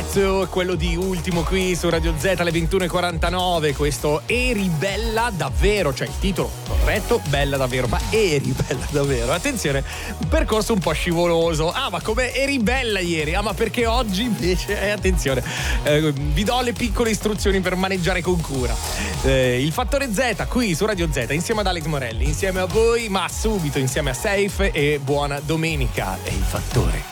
pezzo, quello di Ultimo qui su Radio Z alle 21:49. Questo Eri bella davvero, cioè il titolo corretto, bella davvero, ma eri bella davvero. Attenzione, un percorso un po' scivoloso. Ah, ma come eri bella ieri? Ah, ma perché oggi invece? Attenzione, vi do le piccole istruzioni per maneggiare con cura. Il Fattore Z qui su Radio Z insieme ad Alex Morelli, insieme a voi, ma subito insieme a Safe, e buona domenica. È il Fattore.